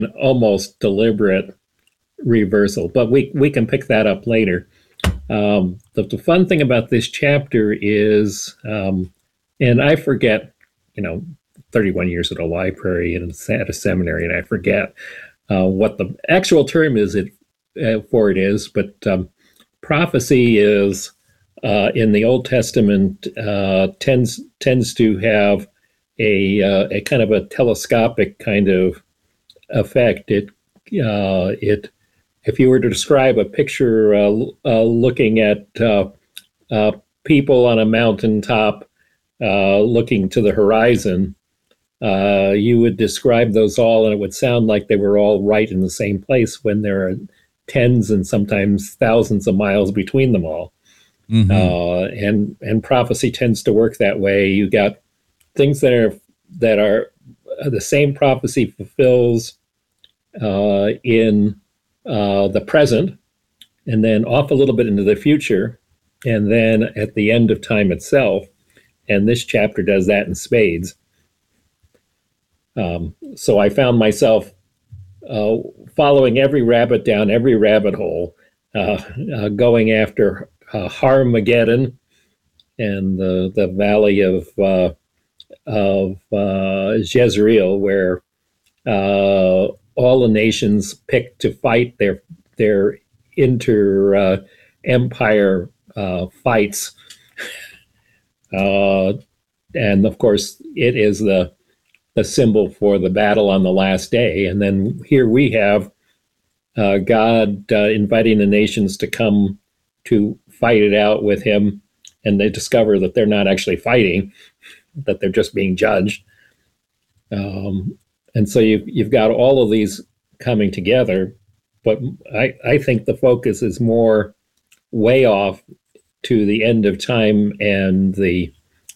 almost deliberate reversal. But we can pick that up later. The fun thing about this chapter is, and I forget, 31 years at a library and at a seminary, and I forget what the actual term is for it is, but prophecy is in the Old Testament tends to have a kind of a telescopic kind of effect. If you were to describe a picture looking at people on a mountaintop looking to the horizon, you would describe those all, and it would sound like they were all right in the same place when there are tens and sometimes thousands of miles between them all. Mm-hmm. And prophecy tends to work that way. You got things that are the same prophecy fulfills in the present, and then off a little bit into the future, and then at the end of time itself. And this chapter does that in spades. So I found myself following every rabbit down every rabbit hole, going after Harmageddon and the valley of Jezreel, where all the nations picked to fight their inter empire fights, and of course it is the symbol for the battle on the last day. And then here we have God inviting the nations to come to fight it out with him, and they discover that they're not actually fighting, that they're just being judged. And so you've got all of these coming together, but I think the focus is more way off to the end of time and the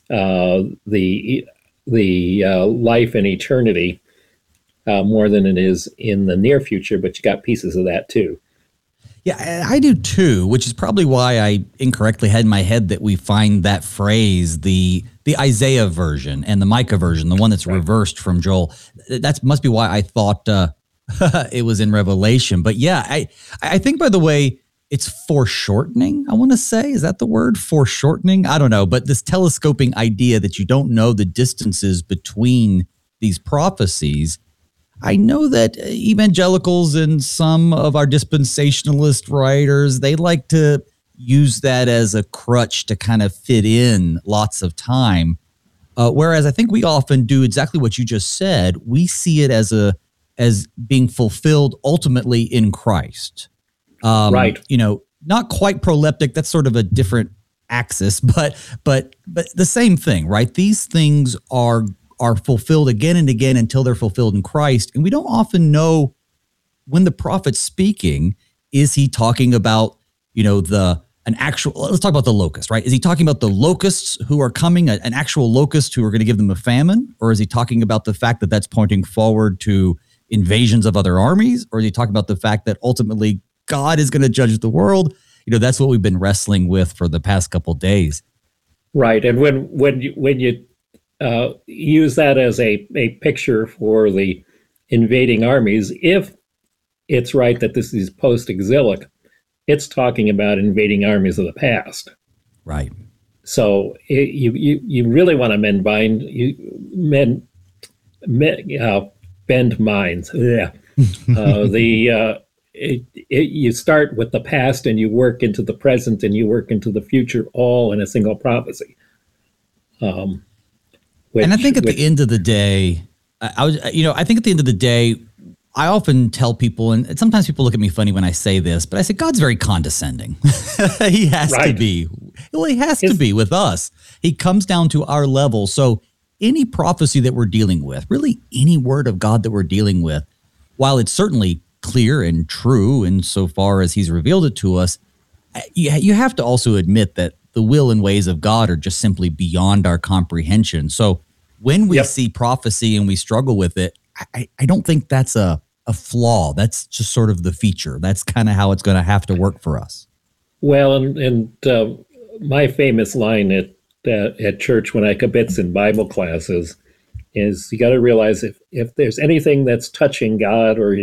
life and eternity more than it is in the near future. But you got pieces of that too. Yeah, I do too, which is probably why I incorrectly had in my head that we find that phrase, the Isaiah version and the Micah version, the one that's reversed from Joel. That must be why I thought it was in Revelation. But yeah, I think, by the way, it's foreshortening, I want to say. Is that the word? Foreshortening? I don't know. But this telescoping idea that you don't know the distances between these prophecies. I know that evangelicals and some of our dispensationalist writers, they like to use that as a crutch to kind of fit in lots of time. Whereas I think we often do exactly what you just said. We see it as being fulfilled ultimately in Christ. Right. Not quite proleptic. That's sort of a different axis, but the same thing, right? These things are fulfilled again and again until they're fulfilled in Christ. And we don't often know when the prophet's speaking, is he talking about, let's talk about the locust, right? Is he talking about the locusts who are coming, an actual locust who are going to give them a famine? Or is he talking about the fact that that's pointing forward to invasions of other armies? Or is he talking about the fact that ultimately God is going to judge the world? That's what we've been wrestling with for the past couple of days. Right. And when you use that as a picture for the invading armies, if it's right that this is post-exilic, it's talking about invading armies of the past. Right. So you really want to bend minds. Yeah. You start with the past and you work into the present and you work into the future, all in a single prophecy. And I think at the end of the day, I think at the end of the day, I often tell people, and sometimes people look at me funny when I say this, but I say God's very condescending. He has to be. Well, he has to be with us. He comes down to our level. So any prophecy that we're dealing with, really any word of God that we're dealing with, while it's certainly clear and true insofar as he's revealed it to us, you have to also admit that the will and ways of God are just simply beyond our comprehension. So when we see prophecy and we struggle with it, I don't think that's a flaw. That's just sort of the feature. That's kind of how it's going to have to work for us. Well, and my famous line at church when I kibitz in Bible classes is you got to realize if there's anything that's touching God or